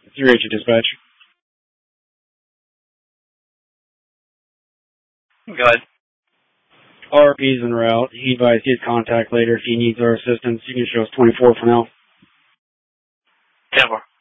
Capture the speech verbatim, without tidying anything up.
three H dispatch. Go ahead. R P is en route. He advised his contact later if he needs our assistance. You can show us twenty-four for now. ten four.